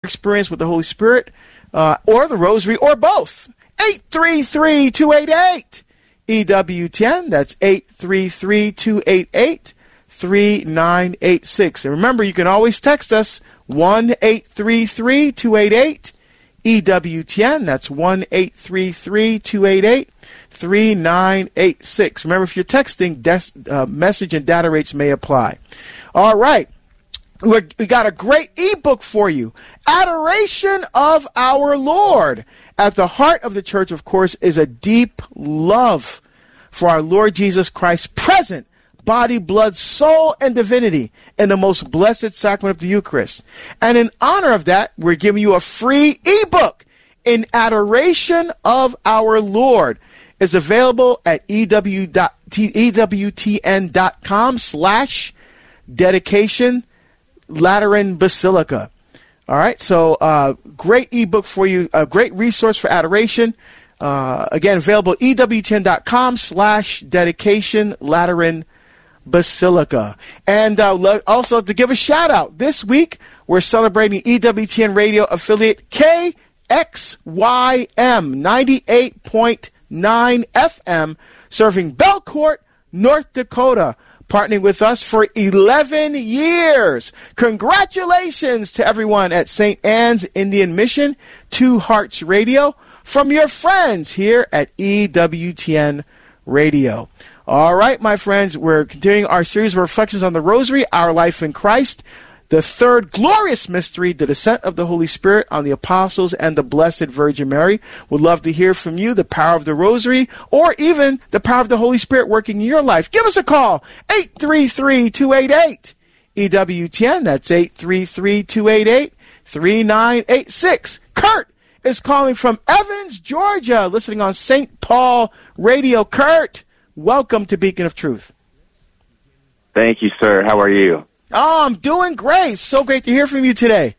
experience with the Holy Spirit, or the Rosary, or both. 833-288 EWTN. That's 833-288-3986. And remember, you can always text us 1-833-288 EWTN. That's 1-833-288-3986. Remember, if you're texting, message and data rates may apply. All right. We got a great ebook for you, Adoration of Our Lord. At the heart of the church, of course, is a deep love for our Lord Jesus Christ, present, body, blood, soul, and divinity in the most blessed sacrament of the Eucharist. And in honor of that, we're giving you a free ebook in Adoration of Our Lord. It's available at ewtn.com/dedication Lateran Basilica. All right, so great ebook for you, a great resource for adoration. Again, available at ewtn.com/dedication Lateran Basilica. And also to give a shout out, this week we're celebrating EWTN radio affiliate KXYM 98.9 FM, serving Belcourt, North Dakota, partnering with us for 11 years. Congratulations to everyone at St. Anne's Indian Mission, Two Hearts Radio, from your friends here at EWTN Radio. All right, my friends, we're continuing our series of reflections on the Rosary, Our Life in Christ, the third glorious mystery, the descent of the Holy Spirit on the apostles and the Blessed Virgin Mary. Would love to hear from you, the power of the Rosary, or even the power of the Holy Spirit working in your life. Give us a call, 833-288 EWTN. That's 833-288-3986. Kurt is calling from Evans, Georgia, listening on St. Paul Radio. Kurt, welcome to Beacon of Truth. Thank you, sir. How are you? Oh, I'm doing great. So great to hear from you today.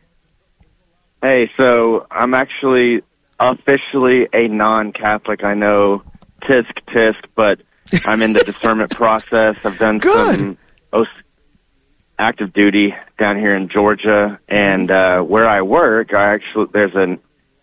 Hey, so I'm actually officially a non-Catholic. I know, tisk, but I'm in the discernment process. I've done some active duty down here in Georgia, and where I work, there's a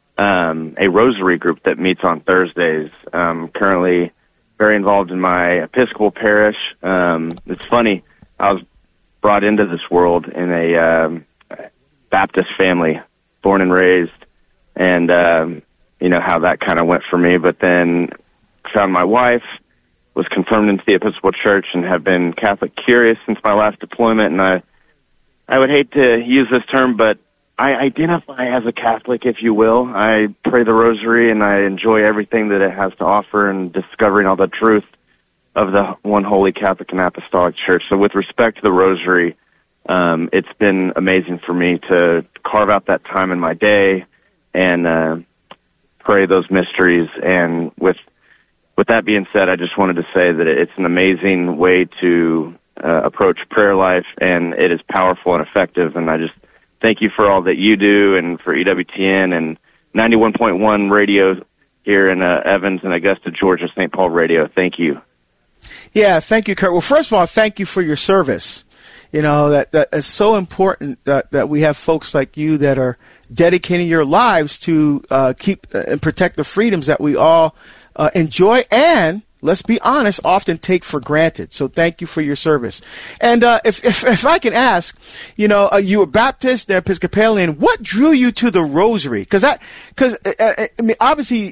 rosary group that meets on Thursdays. Currently very involved in my Episcopal parish. It's funny, I was brought into this world in a Baptist family, born and raised, and you know how that kind of went for me. But then found my wife, was confirmed into the Episcopal Church, and have been Catholic curious since my last deployment. And I would hate to use this term, but I identify as a Catholic, if you will. I pray the Rosary, and I enjoy everything that it has to offer, and discovering all the truth of the one holy Catholic and Apostolic Church. So with respect to the Rosary, it's been amazing for me to carve out that time in my day and pray those mysteries. And with that being said, I just wanted to say that it's an amazing way to approach prayer life, and it is powerful and effective. And I just thank you for all that you do, and for EWTN and 91.1 radio here in Evans and Augusta, Georgia, St. Paul Radio. Thank you. Yeah, thank you, Kurt. Well, first of all, thank you for your service. You know, that is so important that we have folks like you that are dedicating your lives to keep and protect the freedoms that we all enjoy and, let's be honest, often take for granted. So thank you for your service. And if I can ask, you know, you were Baptist, then Episcopalian. What drew you to the Rosary? Because I mean, obviously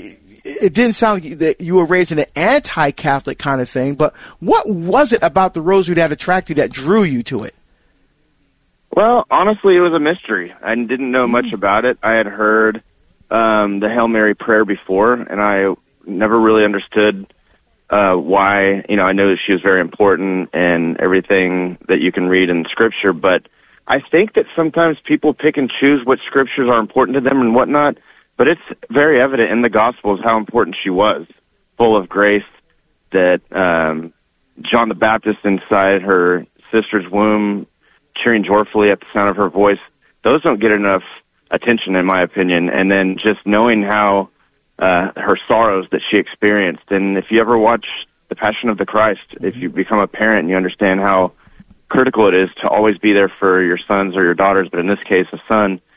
it didn't sound like that you were raised in an anti-Catholic kind of thing, but what was it about the Rosary that attracted you, that drew you to it? Well, honestly, it was a mystery. I didn't know much about it. I had heard the Hail Mary prayer before, and I never really understood why. You know, I know that she was very important and everything that you can read in Scripture, but I think that sometimes people pick and choose what Scriptures are important to them and whatnot. But it's very evident in the Gospels how important she was, full of grace, that John the Baptist inside her sister's womb, cheering joyfully at the sound of her voice, those don't get enough attention, in my opinion. And then just knowing how her sorrows that she experienced. And if you ever watch The Passion of the Christ, if you become a parent and you understand how critical it is to always be there for your sons or your daughters, but in this case, a son,